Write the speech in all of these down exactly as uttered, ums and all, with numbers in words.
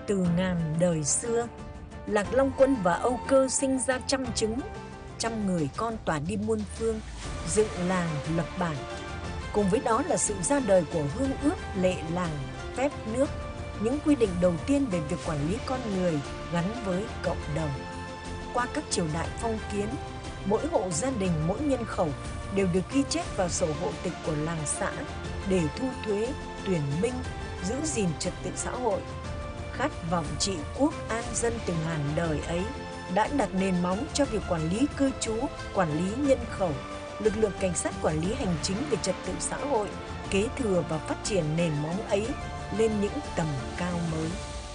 Từ ngàn đời xưa, Lạc Long Quân và Âu Cơ sinh ra trăm trứng, trăm người con tỏa đi muôn phương, dựng làng lập bản. Cùng với đó là sự ra đời của hương ước, lệ làng, phép nước, những quy định đầu tiên về việc quản lý con người gắn với cộng đồng. Qua các triều đại phong kiến, mỗi hộ gia đình, mỗi nhân khẩu đều được ghi chép vào sổ hộ tịch của làng xã để thu thuế, tuyển binh, giữ gìn trật tự xã hội. Khát vọng trị quốc an dân từ ngàn đời ấy đã đặt nền móng cho việc quản lý cư trú, quản lý nhân khẩu. Lực lượng cảnh sát quản lý hành chính về trật tự xã hội kế thừa và phát triển nền móng ấy lên những tầm cao mới.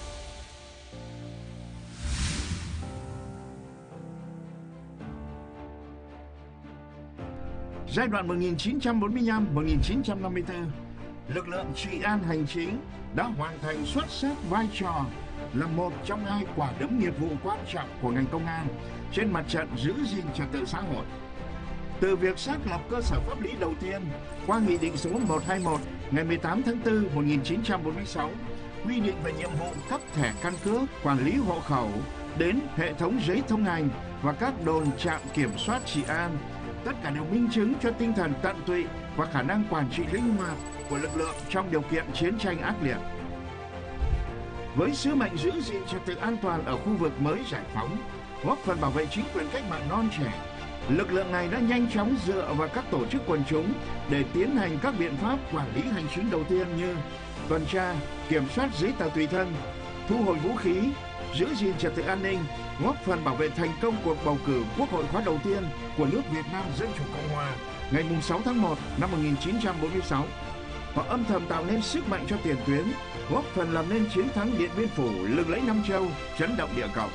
Giai đoạn một nghìn chín trăm bốn mươi lăm đến một nghìn chín trăm năm mươi tư, lực lượng trị an hành chính đã hoàn thành xuất sắc vai trò là một trong hai quả đấm nghiệp vụ quan trọng của ngành công an trên mặt trận giữ gìn trật tự xã hội. Từ việc xác lập cơ sở pháp lý đầu tiên qua Nghị định số một trăm hai mươi mốt ngày mười tám tháng tư năm một nghìn chín trăm bốn mươi sáu quy định về nhiệm vụ cấp thẻ căn cước, quản lý hộ khẩu, đến hệ thống giấy thông hành và các đồn trạm kiểm soát trị an, tất cả đều minh chứng cho tinh thần tận tụy và khả năng quản trị linh hoạt của lực lượng trong điều kiện chiến tranh ác liệt. Với sứ mệnh giữ gìn trật tự an toàn ở khu vực mới giải phóng, góp phần bảo vệ chính quyền cách mạng non trẻ, lực lượng này đã nhanh chóng dựa vào các tổ chức quần chúng để tiến hành các biện pháp quản lý hành chính đầu tiên như tuần tra, kiểm soát giấy tờ tùy thân, thu hồi vũ khí, giữ gìn trật tự an ninh, góp phần bảo vệ thành công cuộc bầu cử Quốc hội khóa đầu tiên của nước Việt Nam Dân chủ Cộng hòa ngày sáu tháng một năm một nghìn chín trăm bốn mươi sáu. Họ âm thầm tạo nên sức mạnh cho tiền tuyến, góp phần làm nên chiến thắng Điện Biên Phủ lừng lẫy Nam Châu, chấn động địa cầu.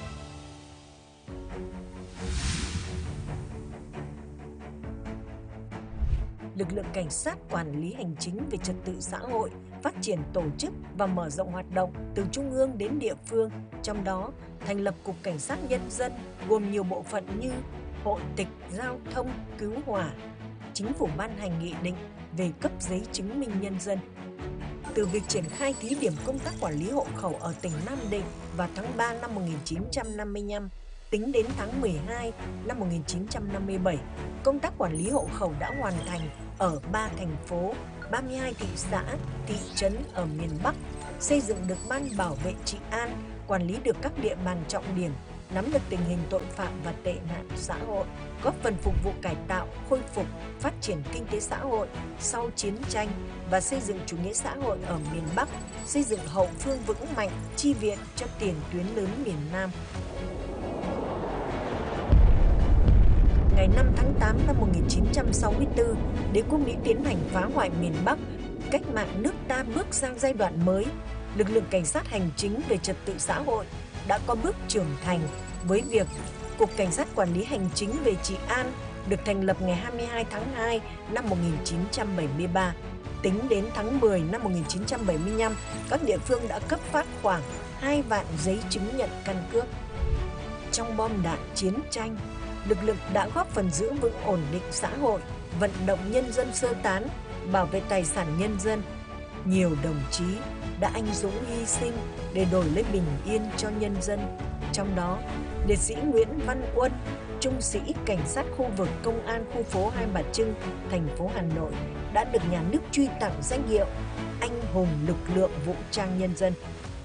Lực lượng cảnh sát quản lý hành chính về trật tự xã hội phát triển tổ chức và mở rộng hoạt động từ trung ương đến địa phương, trong đó thành lập Cục Cảnh sát Nhân dân gồm nhiều bộ phận như hộ tịch, giao thông, cứu hỏa. Chính phủ ban hành nghị định về cấp giấy chứng minh nhân dân. Từ việc triển khai thí điểm công tác quản lý hộ khẩu ở tỉnh Nam Định vào tháng ba năm một nghìn chín trăm năm mươi lăm, tính đến tháng mười hai năm một nghìn chín trăm năm mươi bảy, công tác quản lý hộ khẩu đã hoàn thành ở ba thành phố, ba mươi hai thị xã, thị trấn ở miền Bắc, xây dựng được ban bảo vệ trị an, quản lý được các địa bàn trọng điểm, nắm được tình hình tội phạm và tệ nạn xã hội, góp phần phục vụ cải tạo, khôi phục, phát triển kinh tế xã hội sau chiến tranh và xây dựng chủ nghĩa xã hội ở miền Bắc, xây dựng hậu phương vững mạnh, chi viện cho tiền tuyến lớn miền Nam. Ngày năm tháng tám năm một nghìn chín trăm sáu mươi tư, đế quốc Mỹ tiến hành phá hoại miền Bắc, cách mạng nước ta bước sang giai đoạn mới. Lực lượng cảnh sát hành chính về trật tự xã hội đã có bước trưởng thành với việc Cục Cảnh sát Quản lý Hành chính về trị an được thành lập ngày hai mươi hai tháng hai năm một nghìn chín trăm bảy mươi ba. Tính đến tháng mười năm một nghìn chín trăm bảy mươi lăm, các địa phương đã cấp phát khoảng hai vạn giấy chứng nhận căn cước. Trong bom đạn chiến tranh, lực lượng đã góp phần giữ vững ổn định xã hội, vận động nhân dân sơ tán, bảo vệ tài sản nhân dân. Nhiều đồng chí đã anh dũng hy sinh để đổi lấy bình yên cho nhân dân. Trong đó, liệt sĩ Nguyễn Văn Uân, trung sĩ cảnh sát khu vực công an khu phố Hai Bà Trưng, thành phố Hà Nội đã được nhà nước truy tặng danh hiệu Anh hùng lực lượng vũ trang nhân dân.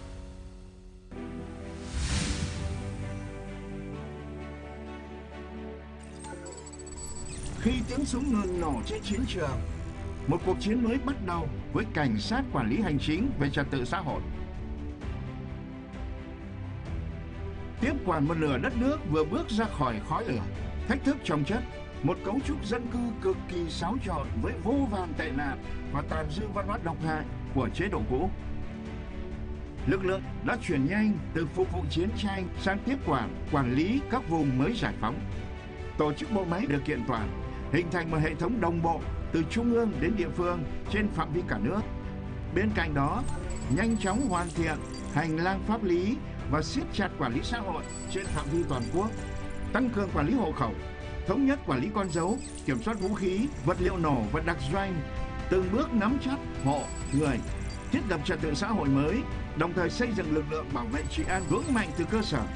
Khi tiếng súng ngừng nổ trên chiến trường, một cuộc chiến mới bắt đầu với cảnh sát quản lý hành chính về trật tự xã hội. Tiếp quản một nửa đất nước vừa bước ra khỏi khói lửa, thách thức chồng chất, một cấu trúc dân cư cực kỳ xáo trộn với vô vàn tệ nạn và tàn dư văn hóa độc hại của chế độ cũ. Lực lượng đã chuyển nhanh từ phục vụ chiến tranh sang tiếp quản, quản lý các vùng mới giải phóng. Tổ chức bộ máy được kiện toàn, hình thành một hệ thống đồng bộ từ trung ương đến địa phương trên phạm vi cả nước. Bên cạnh đó, nhanh chóng hoàn thiện hành lang pháp lý và siết chặt quản lý xã hội trên phạm vi toàn quốc, tăng cường quản lý hộ khẩu, thống nhất quản lý con dấu, kiểm soát vũ khí, vật liệu nổ và đặc doanh, từng bước nắm chắc hộ, người, thiết lập trật tự xã hội mới, đồng thời xây dựng lực lượng bảo vệ trị an vững mạnh từ cơ sở.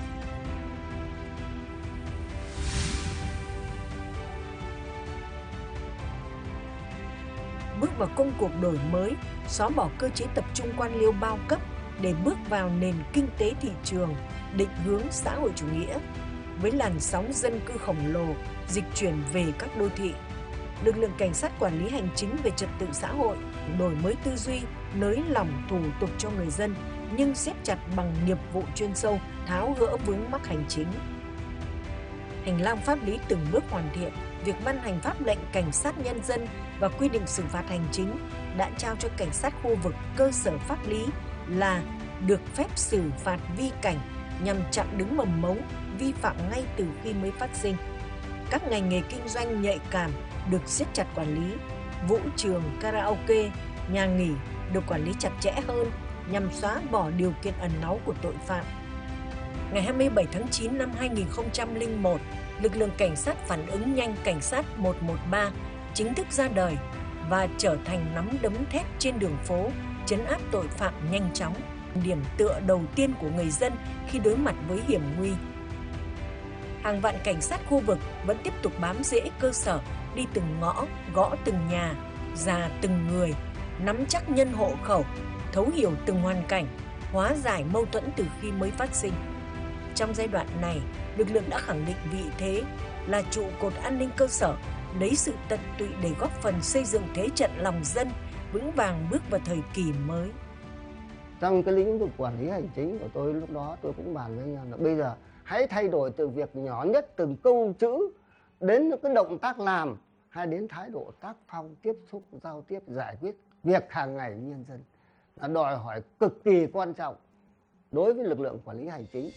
Bước vào công cuộc đổi mới, xóa bỏ cơ chế tập trung quan liêu bao cấp để bước vào nền kinh tế thị trường, định hướng xã hội chủ nghĩa. Với làn sóng dân cư khổng lồ dịch chuyển về các đô thị, lực lượng cảnh sát quản lý hành chính về trật tự xã hội, đổi mới tư duy, nới lỏng thủ tục cho người dân, nhưng siết chặt bằng nghiệp vụ chuyên sâu, tháo gỡ vướng mắc hành chính. Hành lang pháp lý từng bước hoàn thiện, việc ban hành pháp lệnh cảnh sát nhân dân và quy định xử phạt hành chính đã trao cho cảnh sát khu vực cơ sở pháp lý là được phép xử phạt vi cảnh nhằm chặn đứng mầm mống vi phạm ngay từ khi mới phát sinh. Các ngành nghề kinh doanh nhạy cảm được siết chặt quản lý, vũ trường, karaoke, nhà nghỉ được quản lý chặt chẽ hơn nhằm xóa bỏ điều kiện ẩn náu của tội phạm. Ngày hai mươi bảy tháng chín năm hai nghìn không trăm lẻ một, lực lượng cảnh sát phản ứng nhanh cảnh sát một một ba chính thức ra đời và trở thành nắm đấm thép trên đường phố, trấn áp tội phạm nhanh chóng, điểm tựa đầu tiên của người dân khi đối mặt với hiểm nguy. Hàng vạn cảnh sát khu vực vẫn tiếp tục bám rễ cơ sở, đi từng ngõ, gõ từng nhà, dà từng người, nắm chắc nhân hộ khẩu, thấu hiểu từng hoàn cảnh, hóa giải mâu thuẫn từ khi mới phát sinh. Trong giai đoạn này, lực lượng đã khẳng định vị thế là trụ cột an ninh cơ sở, lấy sự tận tụy để góp phần xây dựng thế trận lòng dân vững vàng bước vào thời kỳ mới. Trong cái lĩnh vực quản lý hành chính của tôi lúc đó, tôi cũng bàn với anh em là bây giờ hãy thay đổi từ việc nhỏ nhất, từng câu chữ đến những cái động tác làm, hay đến thái độ tác phong, tiếp xúc, giao tiếp, giải quyết việc hàng ngày với nhân dân, là đòi hỏi cực kỳ quan trọng đối với lực lượng quản lý hành chính.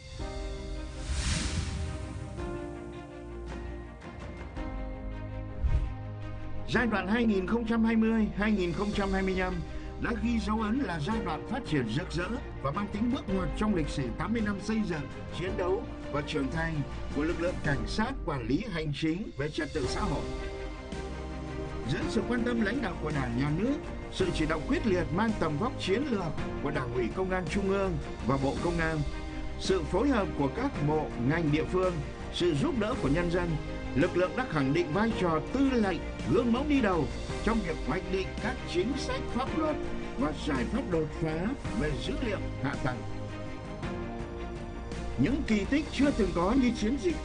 Giai đoạn hai nghìn không trăm hai mươi đến hai nghìn không trăm hai mươi lăm đã ghi dấu ấn là giai đoạn phát triển rực rỡ và mang tính bước ngoặt trong lịch sử tám mươi năm xây dựng, chiến đấu và trưởng thành của lực lượng cảnh sát quản lý hành chính về trật tự xã hội. Dưới sự quan tâm lãnh đạo của Đảng, Nhà nước, sự chỉ đạo quyết liệt mang tầm vóc chiến lược của Đảng ủy Công an Trung ương và Bộ Công an, sự phối hợp của các bộ, ngành địa phương, sự giúp đỡ của nhân dân, lực lượng đã khẳng định vai trò tư lệnh, gương mẫu đi đầu trong việc hoạch định các chính sách pháp luật và giải pháp đột phá về dữ liệu hạ tầng. Những kỳ tích chưa từng có như chiến dịch